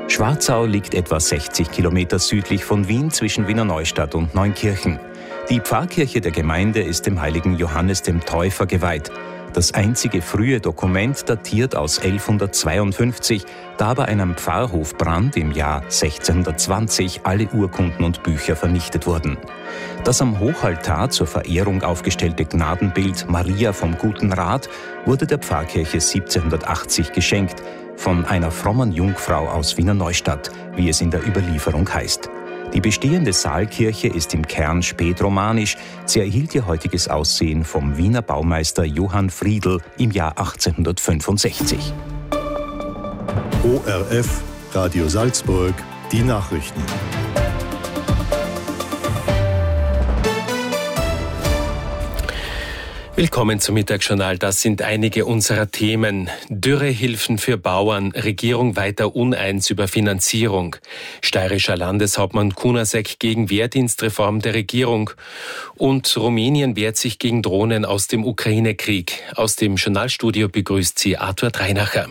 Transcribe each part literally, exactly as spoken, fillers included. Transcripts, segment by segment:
Schwarzau liegt etwa sechzig Kilometer südlich von Wien zwischen Wiener Neustadt und Neunkirchen. Die Pfarrkirche der Gemeinde ist dem heiligen Johannes dem Täufer geweiht. Das einzige frühe Dokument datiert aus elfhundertzweiundfünfzig, da bei einem Pfarrhofbrand im Jahr sechzehnhundertzwanzig alle Urkunden und Bücher vernichtet wurden. Das am Hochaltar zur Verehrung aufgestellte Gnadenbild Maria vom Guten Rat wurde der Pfarrkirche siebzehnhundertachtzig geschenkt, von einer frommen Jungfrau aus Wiener Neustadt, wie es in der Überlieferung heißt. Die bestehende Saalkirche ist im Kern spätromanisch. Sie erhielt ihr heutiges Aussehen vom Wiener Baumeister Johann Friedl im Jahr achtzehnhundertfünfundsechzig. O R F, Radio Salzburg, die Nachrichten. Willkommen zum Mittagsjournal. Das sind einige unserer Themen. Dürrehilfen für Bauern, Regierung weiter uneins über Finanzierung. Steirischer Landeshauptmann Kunasek gegen Wehrdienstreform der Regierung. Und Rumänien wehrt sich gegen Drohnen aus dem Ukraine-Krieg. Aus dem Journalstudio begrüßt sie Arthur Dreinacher.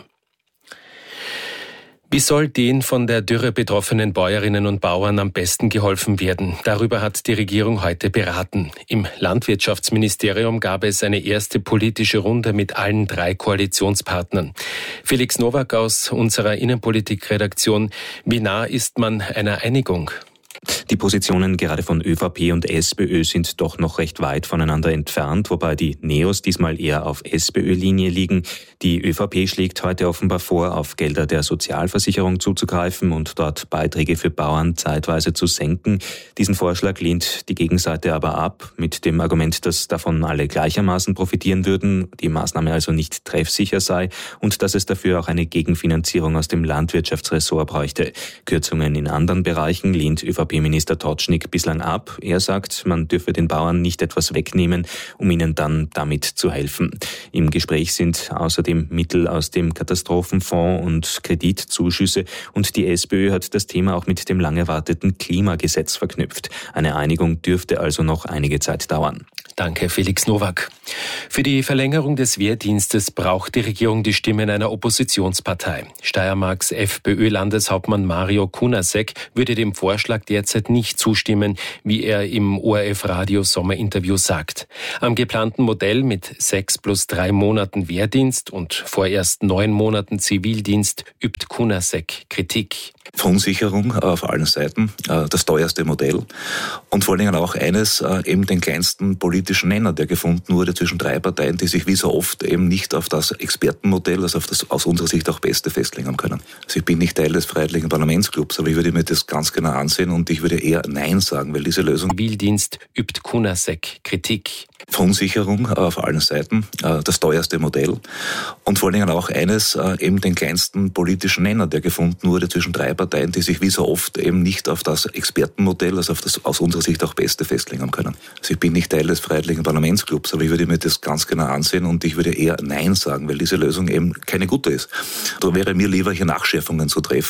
Wie soll den von der Dürre betroffenen Bäuerinnen und Bauern am besten geholfen werden? Darüber hat die Regierung heute beraten. Im Landwirtschaftsministerium gab es eine erste politische Runde mit allen drei Koalitionspartnern. Felix Nowak aus unserer Innenpolitikredaktion. Wie nah ist man einer Einigung? Die Positionen gerade von ÖVP und SPÖ sind doch noch recht weit voneinander entfernt, wobei die Neos diesmal eher auf SPÖ-Linie liegen. Die ÖVP schlägt heute offenbar vor, auf Gelder der Sozialversicherung zuzugreifen und dort Beiträge für Bauern zeitweise zu senken. Diesen Vorschlag lehnt die Gegenseite aber ab, mit dem Argument, dass davon alle gleichermaßen profitieren würden, die Maßnahme also nicht treffsicher sei und dass es dafür auch eine Gegenfinanzierung aus dem Landwirtschaftsressort bräuchte. Kürzungen in anderen Bereichen lehnt ÖVP-Minister Totschnig bislang ab. Er sagt, man dürfe den Bauern nicht etwas wegnehmen, um ihnen dann damit zu helfen. Im Gespräch sind außerdem Mittel aus dem Katastrophenfonds und Kreditzuschüsse und die SPÖ hat das Thema auch mit dem lang erwarteten Klimagesetz verknüpft. Eine Einigung dürfte also noch einige Zeit dauern. Danke, Felix Nowak. Für die Verlängerung des Wehrdienstes braucht die Regierung die Stimmen einer Oppositionspartei. Steiermarks FPÖ-Landeshauptmann Mario Kunasek würde dem Vorschlag derzeit nicht zustimmen, wie er im O R F-Radio-Sommerinterview sagt. Am geplanten Modell mit sechs plus drei Monaten Wehrdienst und vorerst neun Monaten Zivildienst übt Kunasek Kritik. Verunsicherung auf allen Seiten, das teuerste Modell und vor allen Dingen auch eines, eben den kleinsten politischen Nenner, der gefunden wurde zwischen drei Parteien, die sich wie so oft eben nicht auf das Expertenmodell, also auf das aus unserer Sicht auch Beste festlegen haben können. Also ich bin nicht Teil des Freiheitlichen Parlamentsclubs, aber ich würde mir das ganz genau ansehen und ich würde eher Nein sagen, weil diese Lösung... Zivildienst übt Kunasek Kritik. Verunsicherung auf allen Seiten, das teuerste Modell und vor allen Dingen auch eines, eben den kleinsten politischen Nenner, der gefunden wurde zwischen drei Parteien, die sich wie so oft eben nicht auf das Expertenmodell, also auf das aus unserer Sicht auch Beste festlegen haben können. Also ich bin nicht Teil des Freiheitlichen Parlamentsclubs, aber ich würde mir das ganz genau ansehen und ich würde eher Nein sagen, weil diese Lösung eben keine gute ist. Da wäre mir lieber, hier Nachschärfungen zu treffen.